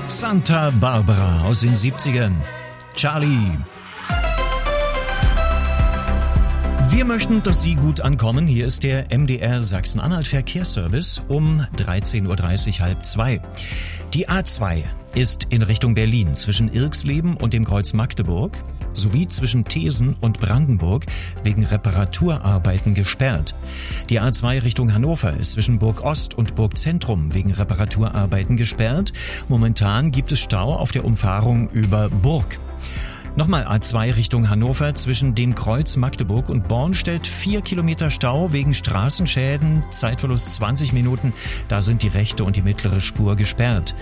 Santa Barbara aus den 70ern. Charlie. Wir möchten, dass Sie gut ankommen. Hier ist der MDR Sachsen-Anhalt Verkehrsservice um 13.30 Uhr, 1:30. Die A2 ist in Richtung Berlin zwischen Irxleben und dem Kreuz Magdeburg sowie zwischen Thesen und Brandenburg wegen Reparaturarbeiten gesperrt. Die A2 Richtung Hannover ist zwischen Burg Ost und Burg Zentrum wegen Reparaturarbeiten gesperrt. Momentan gibt es Stau auf der Umfahrung über Burg. Nochmal A2 Richtung Hannover zwischen dem Kreuz Magdeburg und Bornstedt. 4 Kilometer Stau wegen Straßenschäden. Zeitverlust 20 Minuten. Da sind die rechte und die mittlere Spur gesperrt.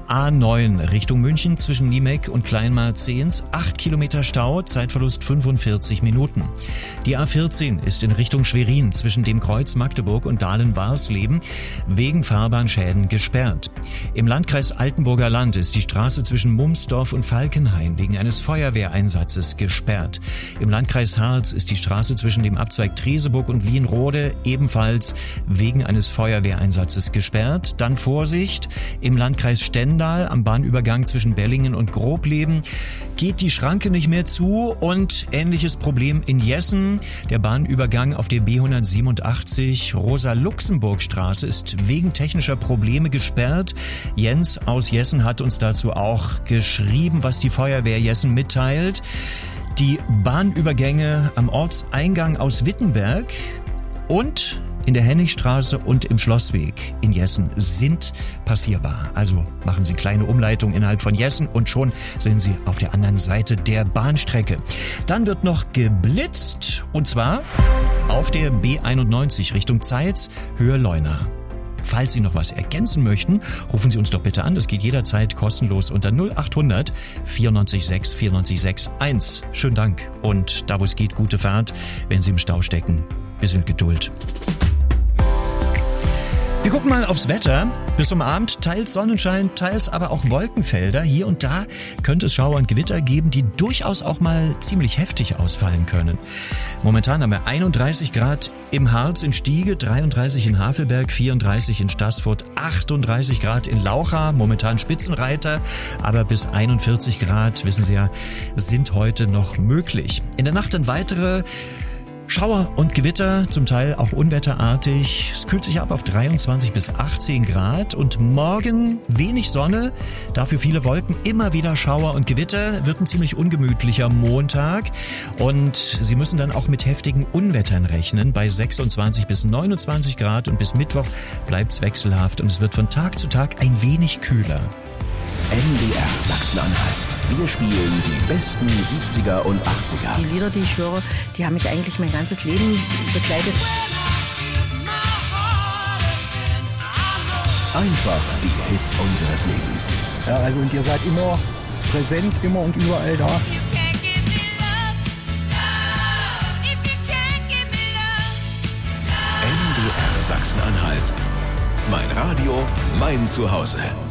A9 Richtung München zwischen Niemek und Kleinmarzehns. 8 Kilometer Stau. Zeitverlust 45 Minuten. Die A14 ist in Richtung Schwerin zwischen dem Kreuz Magdeburg und Dahlen-Warsleben wegen Fahrbahnschäden gesperrt. Im Landkreis Altenburger Land ist die Straße zwischen Mumsdorf und Falkenhain wegen eines Feuerwehreinsatzes gesperrt. Im Landkreis Harz ist die Straße zwischen dem Abzweig Treseburg und Wienrode ebenfalls wegen eines Feuerwehreinsatzes gesperrt. Dann Vorsicht, im Landkreis Stendal am Bahnübergang zwischen Bellingen und Grobleben geht die Schranke nicht mehr zu und ähnliches Problem in Jessen. Der Bahnübergang auf der B187 Rosa-Luxemburg-Straße ist wegen technischer Probleme gesperrt. Jens aus Jessen hat uns dazu auch geschrieben, was die Feuerwehr Jessen mitteilt. Die Bahnübergänge am Ortseingang aus Wittenberg und in der Hennigstraße und im Schlossweg in Jessen sind passierbar. Also machen Sie kleine Umleitung innerhalb von Jessen und schon sind Sie auf der anderen Seite der Bahnstrecke. Dann wird noch geblitzt und zwar auf der B91 Richtung Zeitz, Höhe Leuna. Falls Sie noch was ergänzen möchten, rufen Sie uns doch bitte an. Das geht jederzeit kostenlos unter 0800 94 6 94 6 1. Schönen Dank und da wo es geht, gute Fahrt. Wenn Sie im Stau stecken, bisschen Geduld. Wir gucken mal aufs Wetter. Bis zum Abend teils Sonnenschein, teils aber auch Wolkenfelder. Hier und da könnte es Schauer und Gewitter geben, die durchaus auch mal ziemlich heftig ausfallen können. Momentan haben wir 31 Grad im Harz in Stiege, 33 in Havelberg, 34 in Staßfurt, 38 Grad in Laucha, momentan Spitzenreiter, aber bis 41 Grad, wissen Sie ja, sind heute noch möglich. In der Nacht dann weitere Schauer und Gewitter, zum Teil auch unwetterartig. Es kühlt sich ab auf 23 bis 18 Grad und morgen wenig Sonne, dafür viele Wolken, immer wieder Schauer und Gewitter. Wird ein ziemlich ungemütlicher Montag und Sie müssen dann auch mit heftigen Unwettern rechnen bei 26 bis 29 Grad und bis Mittwoch bleibt's wechselhaft und es wird von Tag zu Tag ein wenig kühler. MDR Sachsen-Anhalt. Wir spielen die besten 70er und 80er. Die Lieder, die ich höre, die haben mich eigentlich mein ganzes Leben begleitet. Einfach die Hits unseres Lebens. Ja, also und ihr seid immer präsent, immer und überall da. MDR Sachsen-Anhalt. Mein Radio, mein Zuhause.